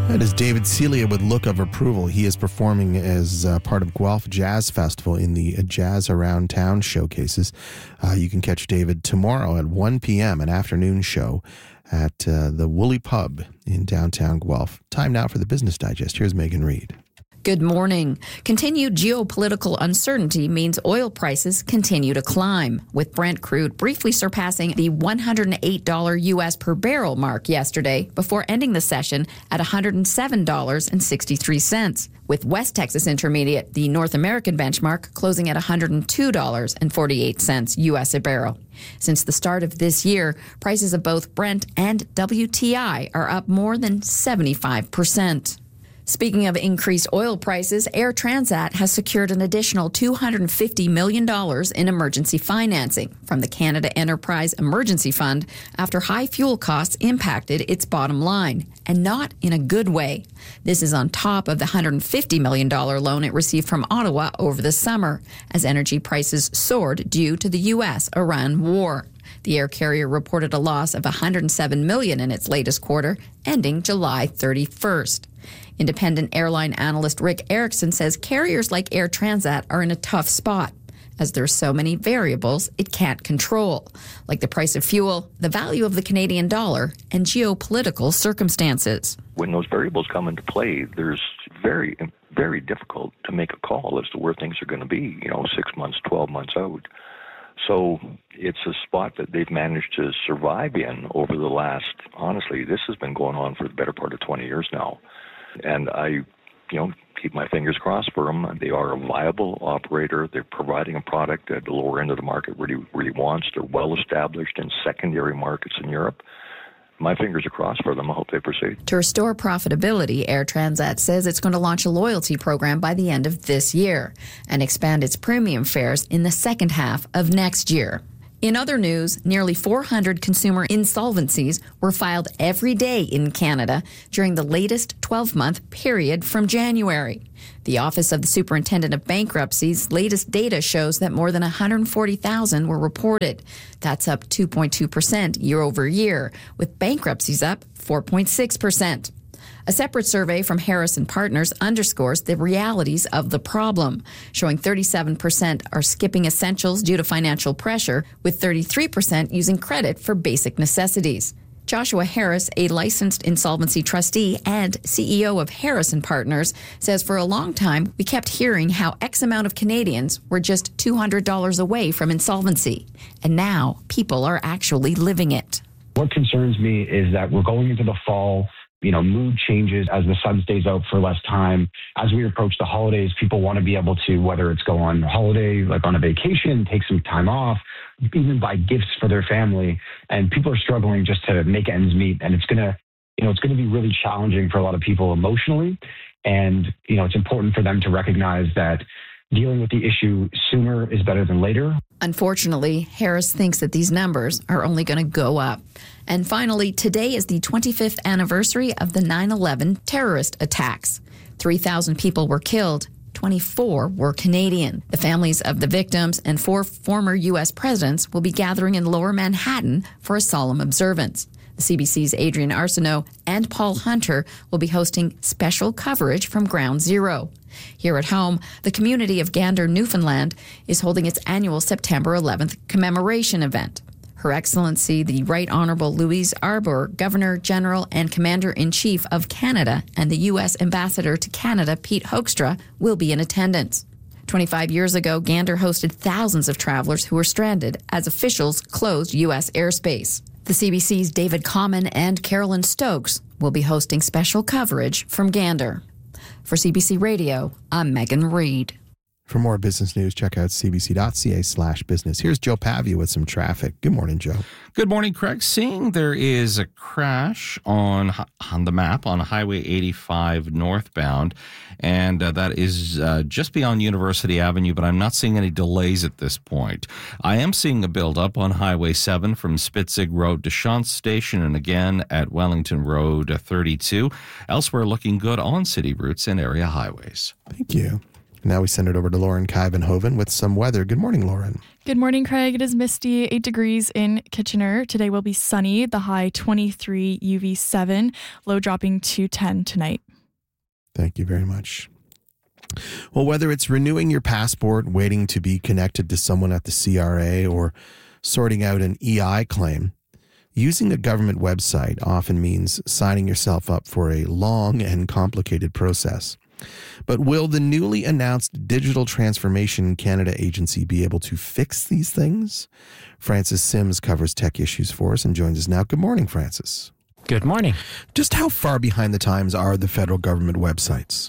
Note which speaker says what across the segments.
Speaker 1: That is David Celia with Look of Approval. He is performing as part of Guelph Jazz Festival in the Jazz Around Town showcases. You can catch David tomorrow at 1 p.m., an afternoon show at the Woolly Pub in downtown Guelph. Time now for the Business Digest. Here's Megan Reed.
Speaker 2: Good morning. Continued geopolitical uncertainty means oil prices continue to climb, with Brent crude briefly surpassing the $108 U.S. per barrel mark yesterday before ending the session at $107.63, with West Texas Intermediate, the North American benchmark, closing at $102.48 U.S. a barrel. Since the start of this year, prices of both Brent and WTI are up more than 75%. Speaking of increased oil prices, Air Transat has secured an additional $250 million in emergency financing from the Canada Enterprise Emergency Fund after high fuel costs impacted its bottom line, and not in a good way. This is on top of the $150 million loan it received from Ottawa over the summer, as energy prices soared due to the U.S.-Iran war. The air carrier reported a loss of $107 million in its latest quarter, ending July 31st. Independent airline analyst Rick Erickson says carriers like Air Transat are in a tough spot, as there's so many variables it can't control, like the price of fuel, the value of the Canadian dollar, and geopolitical circumstances.
Speaker 3: When those variables come into play, there's very, very difficult to make a call as to where things are going to be, 6 months, 12 months out. So it's a spot that they've managed to survive in over the last, honestly, this has been going on for the better part of 20 years now. And I, keep my fingers crossed for them. They are a viable operator. They're providing a product that the lower end of the market really, really wants. They're well established in secondary markets in Europe. My fingers are crossed for them. I hope they proceed.
Speaker 2: To restore profitability, Air Transat says it's going to launch a loyalty program by the end of this year and expand its premium fares in the second half of next year. In other news, nearly 400 consumer insolvencies were filed every day in Canada during the latest 12-month period from January. The Office of the Superintendent of Bankruptcy's latest data shows that more than 140,000 were reported. That's up 2.2% year over year, with bankruptcies up 4.6%. A separate survey from Harris & Partners underscores the realities of the problem, showing 37% are skipping essentials due to financial pressure, with 33% using credit for basic necessities. Joshua Harris, a licensed insolvency trustee and CEO of Harris & Partners, says for a long time we kept hearing how X amount of Canadians were just $200 away from insolvency, and now people are actually living it.
Speaker 4: What concerns me is that we're going into the fall. Mood changes as the sun stays out for less time. As we approach the holidays, people want to be able to, whether it's go on holiday, like on a vacation, take some time off, even buy gifts for their family. And people are struggling just to make ends meet. And it's going to be really challenging for a lot of people emotionally. And, it's important for them to recognize that dealing with the issue sooner is better than later.
Speaker 2: Unfortunately, Harris thinks that these numbers are only going to go up. And finally, today is the 25th anniversary of the 9/11 terrorist attacks. 3,000 people were killed. 24 were Canadian. The families of the victims and 4 former U.S. presidents will be gathering in Lower Manhattan for a solemn observance. The CBC's Adrian Arsenault and Paul Hunter will be hosting special coverage from Ground Zero. Here at home, the community of Gander, Newfoundland, is holding its annual September 11th commemoration event. Her Excellency, the Right Honourable Louise Arbour, Governor-General and Commander-in-Chief of Canada, and the U.S. Ambassador to Canada, Pete Hoekstra, will be in attendance. 25 years ago, Gander hosted thousands of travelers who were stranded as officials closed U.S. airspace. The CBC's David Common and Carolyn Stokes will be hosting special coverage from Gander. For CBC Radio, I'm Megan Reed.
Speaker 1: For more business news, check out cbc.ca/business. Here's Joe Pavia with some traffic. Good morning, Joe.
Speaker 5: Good morning, Craig. Seeing there is a crash on the map on Highway 85 northbound, and that is just beyond University Avenue, but I'm not seeing any delays at this point. I am seeing a buildup on Highway 7 from Spitzig Road to Shantz Station, and again at Wellington Road 32. Elsewhere, looking good on city routes and area highways.
Speaker 1: Thank you. Now we send it over to Lauren Kuyvenhoven with some weather. Good morning, Lauren.
Speaker 6: Good morning, Craig. It is misty, 8 degrees in Kitchener. Today will be sunny, the high 23, UV 7, low dropping to 10 tonight.
Speaker 1: Thank you very much. Well, whether it's renewing your passport, waiting to be connected to someone at the CRA, or sorting out an EI claim, using a government website often means signing yourself up for a long and complicated process. But will the newly announced Digital Transformation Canada agency be able to fix these things? Francis Sims covers tech issues for us and joins us now. Good morning, Francis.
Speaker 7: Good morning.
Speaker 1: Just how far behind the times are the federal government websites?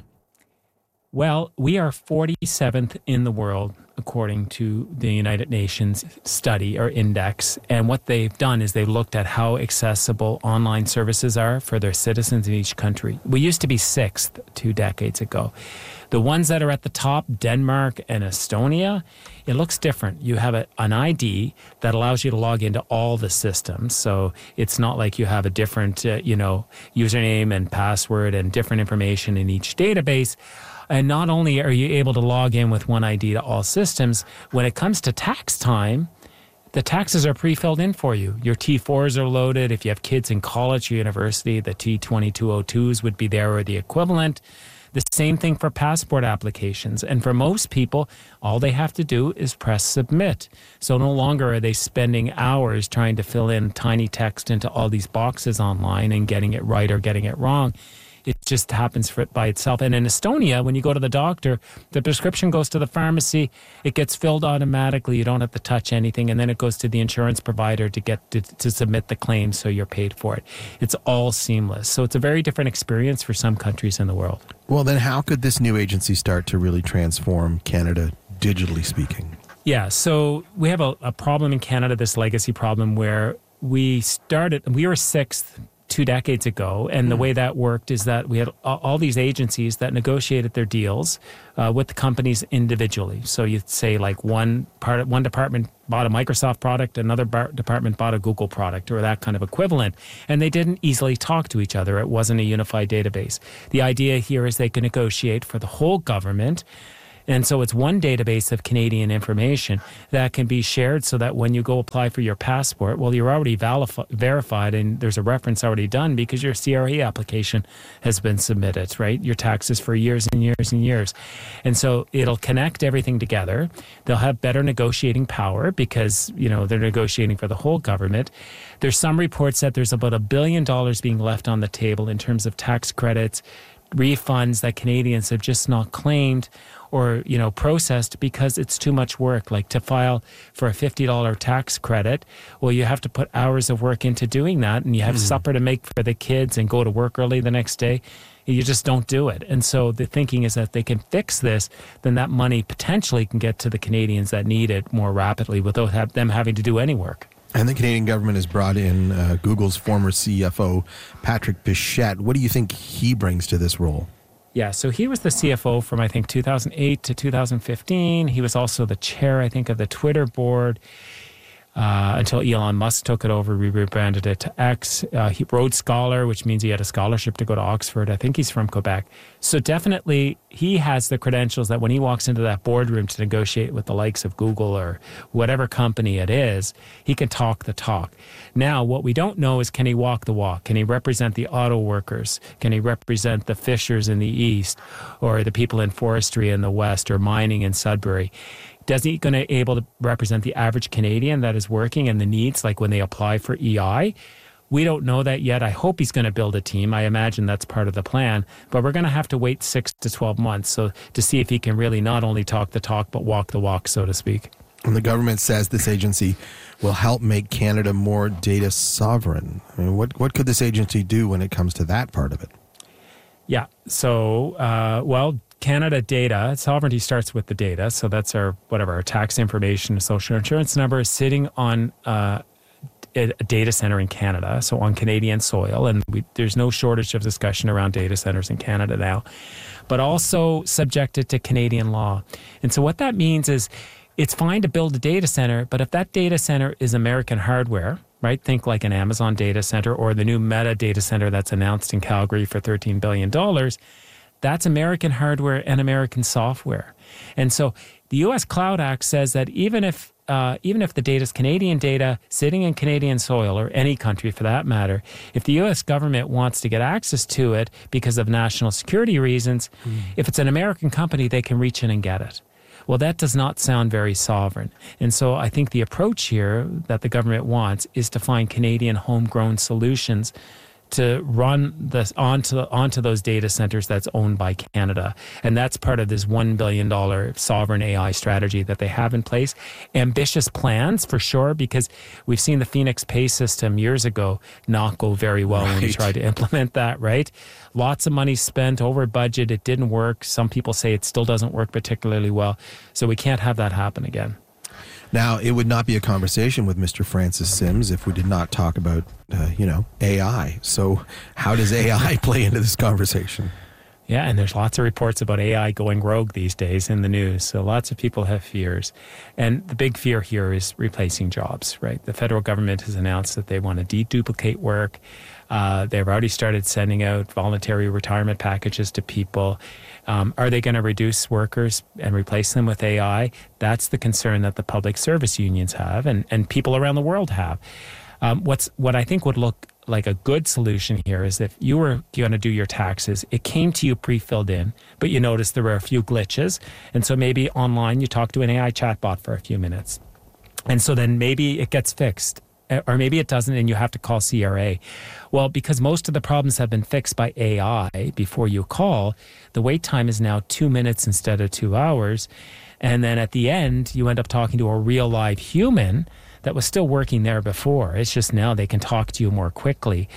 Speaker 7: Well, we are 47th in the world, according to the United Nations study or index. And what they've done is they've looked at how accessible online services are for their citizens in each country. We used to be 6th 2 decades ago. The ones that are at the top, Denmark and Estonia, it looks different. You have an ID that allows you to log into all the systems. So it's not like you have a different, username and password and different information in each database. And not only are you able to log in with one ID to all systems, when it comes to tax time, the taxes are pre-filled in for you. Your T4s are loaded. If you have kids in college or university, the T2202s would be there or the equivalent. The same thing for passport applications. And for most people, all they have to do is press submit. So no longer are they spending hours trying to fill in tiny text into all these boxes online and getting it right or getting it wrong. It just happens by itself. And in Estonia, when you go to the doctor, the prescription goes to the pharmacy. It gets filled automatically. You don't have to touch anything. And then it goes to the insurance provider to get to submit the claim so you're paid for it. It's all seamless. So it's a very different experience for some countries in the world.
Speaker 1: Well, then how could this new agency start to really transform Canada, digitally speaking?
Speaker 7: Yeah, so we have a problem in Canada, this legacy problem where we were 6th 2 decades ago, and the way that worked is that we had all these agencies that negotiated their deals with the companies individually. So you'd say like one department bought a Microsoft product, another department bought a Google product, or that kind of equivalent, and they didn't easily talk to each other. It wasn't a unified database. The idea here is they could negotiate for the whole government. And so it's one database of Canadian information that can be shared so that when you go apply for your passport, well, you're already verified and there's a reference already done because your CRA application has been submitted, right? Your taxes for years and years and years. And so it'll connect everything together. They'll have better negotiating power because, they're negotiating for the whole government. There's some reports that there's about $1 billion being left on the table in terms of tax credits, refunds that Canadians have just not claimed or, processed because it's too much work. Like to file for a $50 tax credit, well, you have to put hours of work into doing that, and you have supper to make for the kids and go to work early the next day. You just don't do it. And so the thinking is that they can fix this, then that money potentially can get to the Canadians that need it more rapidly without them having to do any work.
Speaker 1: And the Canadian government has brought in Google's former CFO, Patrick Pichette. What do you think he brings to this role?
Speaker 7: Yeah, so he was the CFO from, I think, 2008 to 2015. He was also the chair, I think, of the Twitter board until Elon Musk took it over, rebranded it to X. He Rhodes Scholar, which means he had a scholarship to go to Oxford. I think he's from Quebec. So definitely he has the credentials that when he walks into that boardroom to negotiate with the likes of Google or whatever company it is, he can talk the talk. Now, what we don't know is, can he walk the walk? Can he represent the auto workers? Can he represent the fishers in the east or the people in forestry in the west or mining in Sudbury? Does he going to able to represent the average Canadian that is working and the needs, like when they apply for EI? We don't know that yet. I hope he's going to build a team. I imagine that's part of the plan. But we're going to have to wait 6 to 12 months to see if he can really not only talk the talk, but walk the walk, so to speak.
Speaker 1: And the government says this agency will help make Canada more data sovereign. I mean, what could this agency do when it comes to that part of it?
Speaker 7: Yeah. So, Canada data, sovereignty starts with the data. So that's our tax information, social insurance number is sitting on a data center in Canada, so on Canadian soil. And there's no shortage of discussion around data centers in Canada now, but also subjected to Canadian law. And so what that means is it's fine to build a data center, but if that data center is American hardware, right? Think like an Amazon data center or the new Meta data center that's announced in Calgary for $13 billion. that's American hardware and American software. And so the U.S. Cloud Act says that even if the data is Canadian data sitting in Canadian soil, or any country for that matter, if the U.S. government wants to get access to it because of national security reasons, if it's an American company, they can reach in and get it. Well, that does not sound very sovereign. And so I think the approach here that the government wants is to find Canadian homegrown solutions to run this onto those data centers that's owned by Canada. And that's part of this $1 billion sovereign AI strategy that they have in place. Ambitious plans for sure, because we've seen the Phoenix Pay system years ago not go very well when we tried to implement that, right? Lots of money spent over budget. It didn't work. Some people say it still doesn't work particularly well. So we can't have that happen again.
Speaker 1: Now, it would not be a conversation with Mr. Francis Sims if we did not talk about, AI. So how does AI play into this conversation?
Speaker 7: Yeah, and there's lots of reports about AI going rogue these days in the news. So lots of people have fears. And the big fear here is replacing jobs, right? The federal government has announced that they want to deduplicate work. They've already started sending out voluntary retirement packages to people. Are they going to reduce workers and replace them with AI? That's the concern that the public service unions have and people around the world have. What I think would look like a good solution here is if you were going to do your taxes, it came to you pre-filled in, but you noticed there were a few glitches. And so maybe online you talk to an AI chatbot for a few minutes. And so then maybe it gets fixed. Or maybe it doesn't and you have to call CRA. Well, because most of the problems have been fixed by AI before you call, the wait time is now 2 minutes instead of 2 hours. And then at the end, you end up talking to a real live human that was still working there before. It's just now they can talk to you more quickly.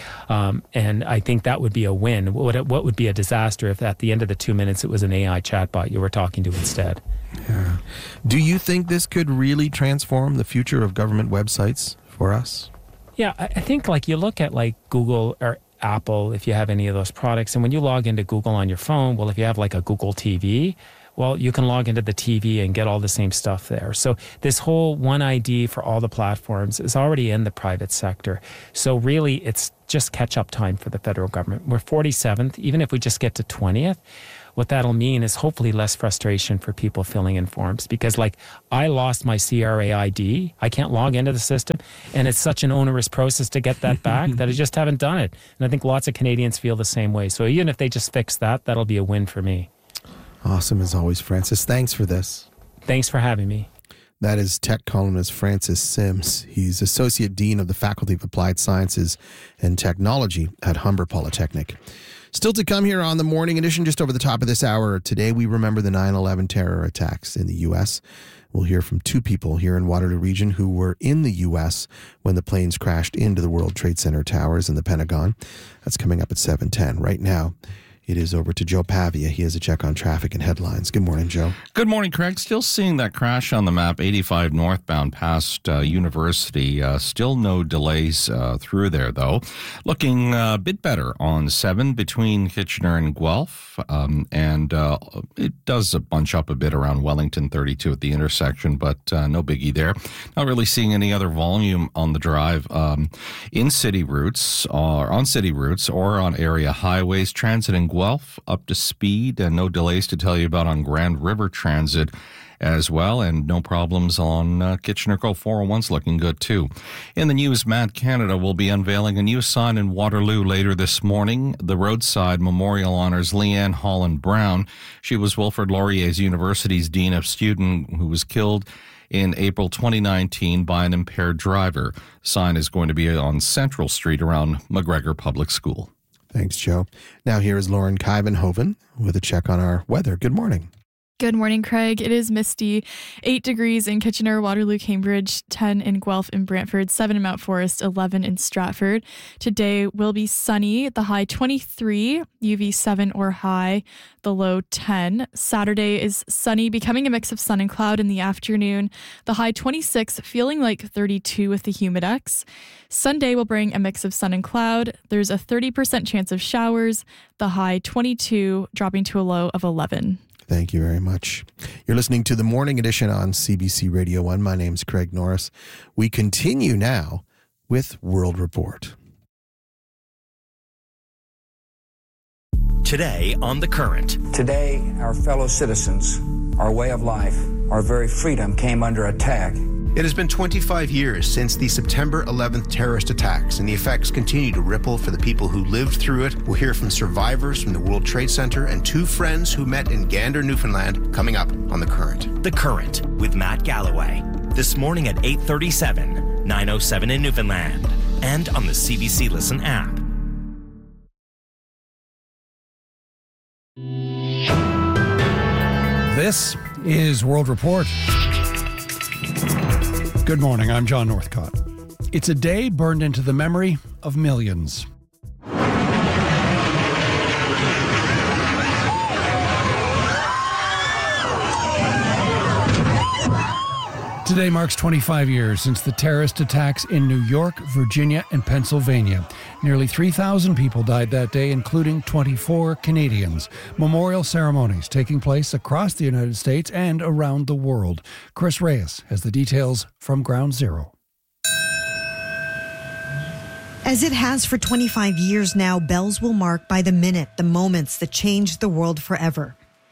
Speaker 7: And I think that would be a win. What would be a disaster if at the end of the 2 minutes it was an AI chatbot you were talking to instead?
Speaker 1: Yeah. Do you think this could really transform the future of government websites for us?
Speaker 7: Yeah, I think like you look at like Google or Apple, if you have any of those products, and when you log into Google on your phone, well, if you have like a Google TV, well, you can log into the TV and get all the same stuff there. So this whole one ID for all the platforms is already in the private sector. So really, it's just catch-up time for the federal government. We're 47th. Even if we just get to 20th, what that'll mean is hopefully less frustration for people filling in forms. Because like I lost my CRA ID. I can't log into the system. And it's such an onerous process to get that back that I just haven't done it. And I think lots of Canadians feel the same way. So even if they just fix that, that'll be a win for me.
Speaker 1: Awesome as always, Francis. Thanks for this.
Speaker 7: Thanks for having me.
Speaker 1: That is tech columnist Francis Sims. He's Associate Dean of the Faculty of Applied Sciences and Technology at Humber Polytechnic. Still to come here on the Morning Edition, just over the top of this hour. Today we remember the 9/11 terror attacks in the U.S. We'll hear from two people here in Waterloo Region who were in the U.S. when the planes crashed into the World Trade Center towers in the Pentagon. That's coming up at 7:10. Right now, it is over to Joe Pavia. He has a check on traffic and headlines. Good morning, Joe.
Speaker 5: Good morning, Craig. Still seeing that crash on the map, 85 northbound past University. Still no delays through there, though. Looking a bit better on 7 between Kitchener and Guelph. And it does bunch up a bit around Wellington 32 at the intersection, but no biggie there. Not really seeing any other volume on the drive in city routes or on city routes or on area highways. Transit in Guelph up to speed and no delays to tell you about on Grand River Transit as well, and no problems on Kitchener Cove 401's looking good too. In the news, Mad Canada will be unveiling a new sign in Waterloo later this morning. The roadside memorial honors Leanne Holland Brown. She was Wilfrid Laurier's University's Dean of Student who was killed in April 2019 by an impaired driver. Sign is going to be on Central Street around McGregor Public School.
Speaker 1: Thanks, Joe. Now here is Lauren Kuyvenhoven with a check on our weather. Good morning.
Speaker 6: Good morning, Craig. It is misty. 8 degrees in Kitchener, Waterloo, Cambridge, 10 in Guelph and Brantford, 7 in Mount Forest, 11 in Stratford. Today will be sunny, the high 23, UV 7 or high, the low 10. Saturday is sunny, becoming a mix of sun and cloud in the afternoon, the high 26, feeling like 32 with the humidex. Sunday will bring a mix of sun and cloud. There's a 30% chance of showers, the high 22, dropping to a low of 11.
Speaker 1: Thank you very much. You're listening to the Morning Edition on CBC Radio 1. My name's Craig Norris. We continue now with World Report.
Speaker 8: Today on The Current.
Speaker 9: Today, our fellow citizens, our way of life, our very freedom came under attack.
Speaker 10: It has been 25 years since the September 11th terrorist attacks, and the effects continue to ripple for the people who lived through it. We'll hear from survivors from the World Trade Center and two friends who met in Gander, Newfoundland, coming up on The Current.
Speaker 8: The Current with Matt Galloway. This morning at 8:37, 9:07 in Newfoundland, and on the CBC Listen app.
Speaker 11: This is World Report. Good morning, I'm John Northcott. It's a day burned into the memory of millions. Today marks 25 years since the terrorist attacks in New York, Virginia, and Pennsylvania. Nearly 3,000 people died that day, including 24 Canadians. Memorial ceremonies taking place across the United States and around the world. Chris Reyes has the details from Ground Zero.
Speaker 12: As it has for 25 years now, bells will mark by the minute the moments that changed the world forever.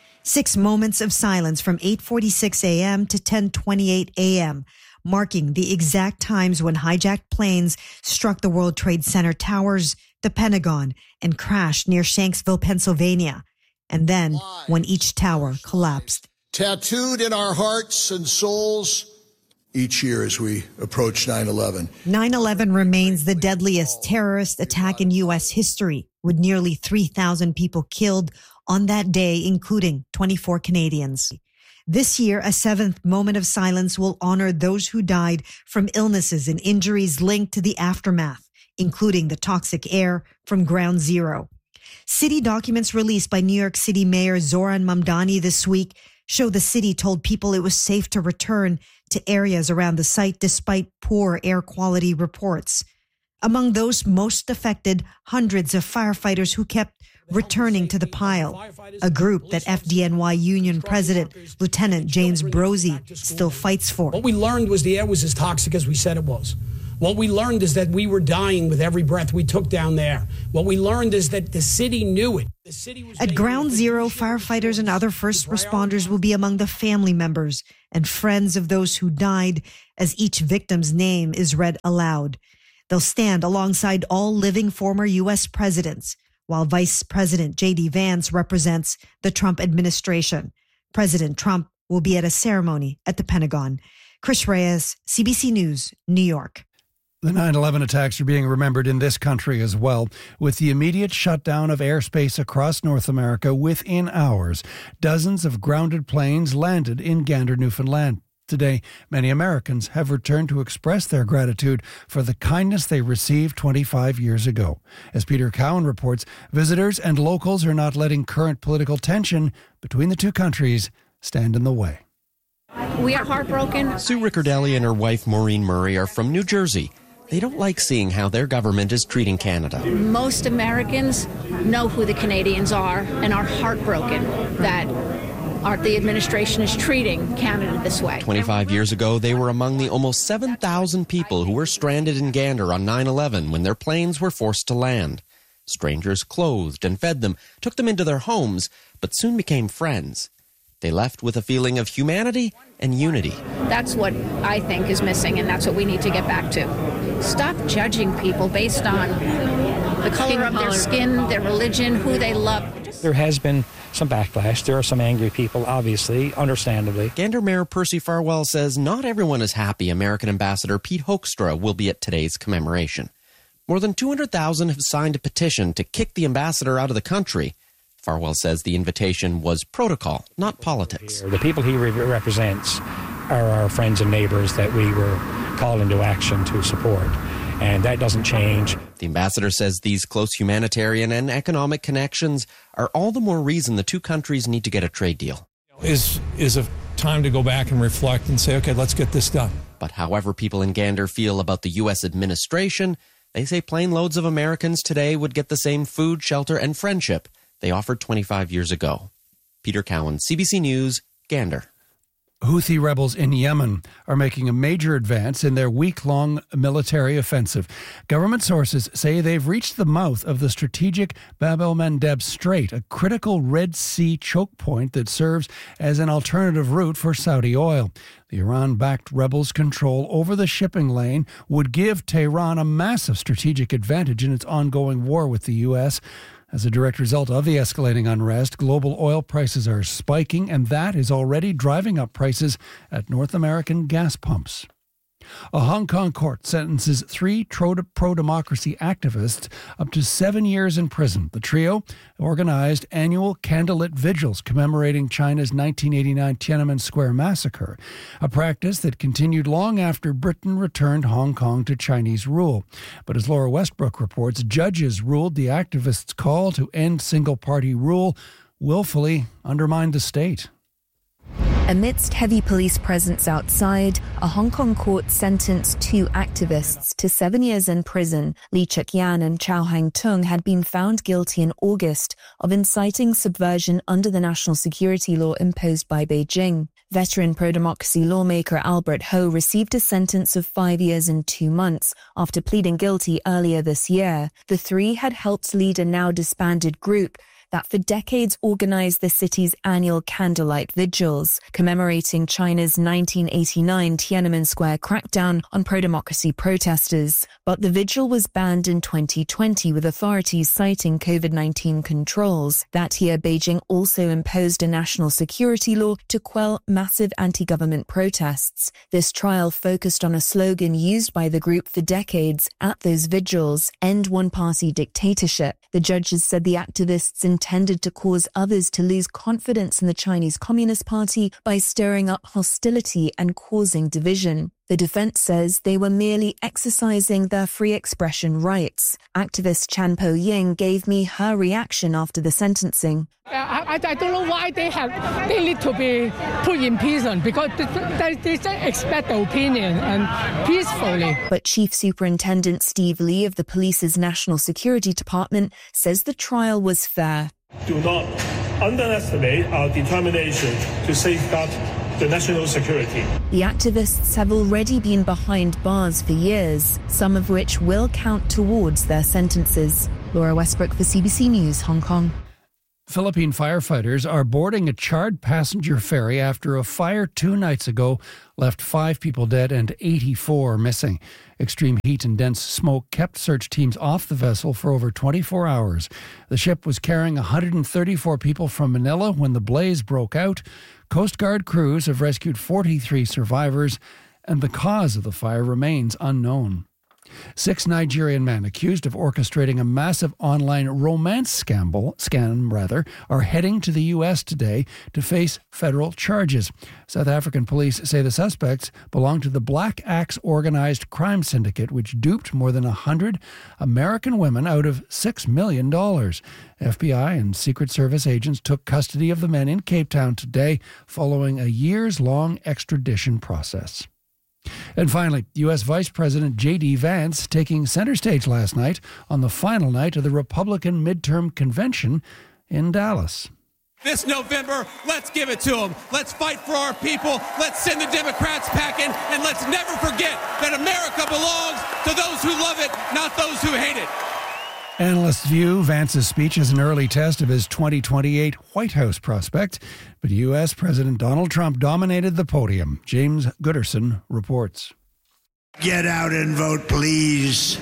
Speaker 12: 6 moments of silence from 8:46 a.m. to 10:28 a.m., marking the exact times when hijacked planes struck the World Trade Center towers, the Pentagon, and crashed near Shanksville, Pennsylvania. And then when each tower collapsed.
Speaker 13: Tattooed in our hearts and souls each year as we approach 9/11.
Speaker 12: 9/11 remains the deadliest terrorist attack in U.S. history, with nearly 3,000 people killed on that day, including 24 Canadians. This year, a 7th moment of silence will honor those who died from illnesses and injuries linked to the aftermath, including the toxic air from Ground Zero. City documents released by New York City Mayor Zoran Mamdani this week show the city told people it was safe to return to areas around the site despite poor air quality reports. Among those most affected, hundreds of firefighters who kept returning to the pile, a group that FDNY Union President Lieutenant James Brozzi still fights for.
Speaker 14: What we learned was the air was as toxic as we said it was. What we learned is that we were dying with every breath we took down there. What we learned is that the city knew it.
Speaker 12: At Ground Zero, firefighters and other first responders will be among the family members and friends of those who died as each victim's name is read aloud. They'll stand alongside all living former U.S. presidents, while Vice President J.D. Vance represents the Trump administration. President Trump will be at a ceremony at the Pentagon. Chris Reyes, CBC News, New York.
Speaker 11: The 9/11 attacks are being remembered in this country as well, with the immediate shutdown of airspace across North America within hours. Dozens of grounded planes landed in Gander, Newfoundland. Today, many Americans have returned to express their gratitude for the kindness they received 25 years ago. As Peter Cowan reports, visitors and locals are not letting current political tension between the two countries stand in the way.
Speaker 15: We are heartbroken.
Speaker 16: Sue Riccardelli and her wife Maureen Murray are from New Jersey. They don't like seeing how their government is treating Canada.
Speaker 15: Most Americans know who the Canadians are and are heartbroken that the administration is treating Canada this way.
Speaker 16: 25 years ago, they were among the almost 7,000 people who were stranded in Gander on 9/11 when their planes were forced to land. Strangers clothed and fed them, took them into their homes, but soon became friends. They left with a feeling of humanity and unity.
Speaker 15: That's what I think is missing, and that's what we need to get back to. Stop judging people based on the color of their skin, their religion, who they love.
Speaker 17: There has been some backlash. There are some angry people, obviously, understandably.
Speaker 16: Gander Mayor Percy Farwell says not everyone is happy American Ambassador Pete Hoekstra will be at today's commemoration. More than 200,000 have signed a petition to kick the ambassador out of the country. Farwell says the invitation was protocol, not politics.
Speaker 17: The people he represents are our friends and neighbors that we were called into action to support, and that doesn't change.
Speaker 16: The ambassador says these close humanitarian and economic connections are all the more reason the two countries need to get a trade deal.
Speaker 18: Is a time to go back and reflect and say, okay, let's get this done.
Speaker 16: But however people in Gander feel about the U.S. administration, they say plane loads of Americans today would get the same food, shelter, and friendship they offered 25 years ago. Peter Cowan, CBC News, Gander.
Speaker 11: Houthi rebels in Yemen are making a major advance in their week-long military offensive. Government sources say they've reached the mouth of the strategic Bab el-Mandeb Strait, a critical Red Sea choke point that serves as an alternative route for Saudi oil. The Iran-backed rebels' control over the shipping lane would give Tehran a massive strategic advantage in its ongoing war with the U.S. As a direct result of the escalating unrest, global oil prices are spiking, and that is already driving up prices at North American gas pumps. A Hong Kong court sentences 3 pro-democracy activists up to 7 years in prison. The trio organized annual candlelit vigils commemorating China's 1989 Tiananmen Square massacre, a practice that continued long after Britain returned Hong Kong to Chinese rule. But as Laura Westbrook reports, judges ruled the activists' call to end single-party rule willfully undermined the state.
Speaker 19: Amidst heavy police presence outside, a Hong Kong court sentenced 2 activists to 7 years in prison. Lee Chuk-yan and Chow Hang-tung had been found guilty in August of inciting subversion under the national security law imposed by Beijing. Veteran pro-democracy lawmaker Albert Ho received a sentence of 5 years and 2 months after pleading guilty earlier this year. The 3 had helped lead a now disbanded group that for decades organized the city's annual candlelight vigils, commemorating China's 1989 Tiananmen Square crackdown on pro-democracy protesters. But the vigil was banned in 2020, with authorities citing COVID-19 controls. That year, Beijing also imposed a national security law to quell massive anti-government protests. This trial focused on a slogan used by the group for decades at those vigils: end one-party dictatorship. The judges said the activists intended to cause others to lose confidence in the Chinese Communist Party by stirring up hostility and causing division. The defense says they were merely exercising their free expression rights. Activist Chan Po-ying gave me her reaction after the sentencing.
Speaker 20: I don't know why they need to be put in prison, because they just expect the opinion and peacefully.
Speaker 19: But Chief Superintendent Steve Lee of the police's National Security Department says the trial was fair.
Speaker 21: Do not underestimate our determination to safeguard the national security.
Speaker 19: The activists have already been behind bars for years, some of which will count towards their sentences. Laura Westbrook for CBC News, Hong Kong.
Speaker 11: Philippine firefighters are boarding a charred passenger ferry after a fire 2 nights ago left 5 people dead and 84 missing. Extreme heat and dense smoke kept search teams off the vessel for over 24 hours. The ship was carrying 134 people from Manila when the blaze broke out. Coast Guard crews have rescued 43 survivors, and the cause of the fire remains unknown. 6 Nigerian men accused of orchestrating a massive online romance scam are heading to the U.S. today to face federal charges. South African police say the suspects belong to the Black Axe organized crime syndicate, which duped more than 100 American women out of $6 million. FBI and Secret Service agents took custody of the men in Cape Town today following a years-long extradition process. And finally, U.S. Vice President J.D. Vance taking center stage last night on the final night of the Republican midterm convention in Dallas.
Speaker 22: This November, let's give it to them. Let's fight for our people. Let's send the Democrats packing, and let's never forget that America belongs to those who love it, not those who hate it.
Speaker 11: Analysts view Vance's speech as an early test of his 2028 White House prospect, but U.S. President Donald Trump dominated the podium. James Gooderson reports.
Speaker 23: Get out and vote, please.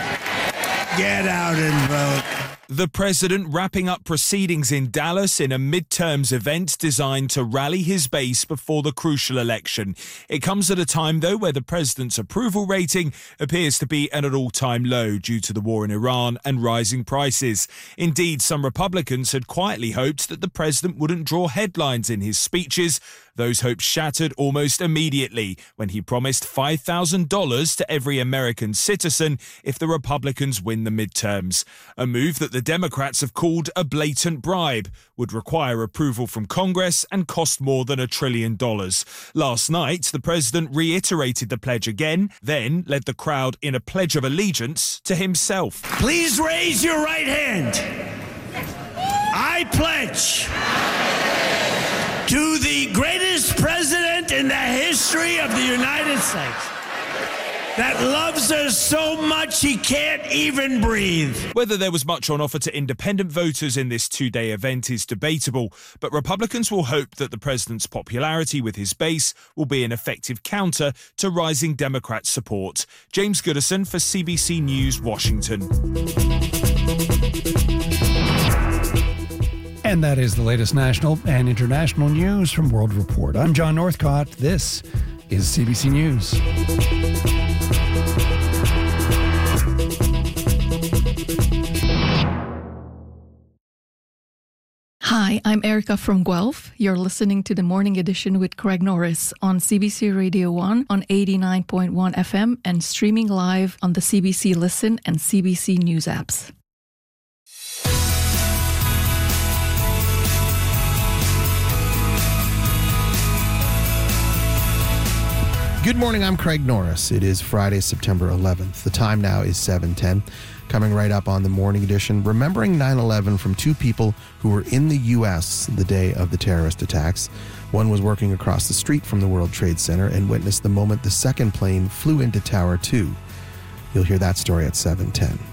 Speaker 23: Get out and vote.
Speaker 24: The president wrapping up proceedings in Dallas in a midterms event designed to rally his base before the crucial election. It comes at a time, though, where the president's approval rating appears to be at an all-time low due to the war in Iran and rising prices. Indeed, some Republicans had quietly hoped that the president wouldn't draw headlines in his speeches. Those hopes shattered almost immediately when he promised $5,000 to every American citizen if the Republicans win the midterms. A move that the Democrats have called a blatant bribe, would require approval from Congress and cost more than $1 trillion. Last night, the president reiterated the pledge again, then led the crowd in a pledge of allegiance to himself.
Speaker 23: Please raise your right hand. I pledge to the greatest president in the history of the United States that loves us so much he can't even breathe.
Speaker 24: Whether there was much on offer to independent voters in this two-day event is debatable, but Republicans will hope that the president's popularity with his base will be an effective counter to rising Democrat support. James Goodison for CBC News, Washington.
Speaker 11: And that is the latest national and international news from World Report. I'm John Northcott. This is CBC News.
Speaker 2: Hi, I'm Erica from Guelph. You're listening to the Morning Edition with Craig Norris on CBC Radio 1 on 89.1 FM and streaming live on the CBC Listen and CBC News apps.
Speaker 1: Good morning, I'm Craig Norris. It is Friday, September 11th. The time now is 7:10. Coming right up on the Morning Edition, remembering 9/11 from two people who were in the U.S. the day of the terrorist attacks. One was working across the street from the World Trade Center and witnessed the moment the second plane flew into Tower 2. You'll hear that story at 7:10.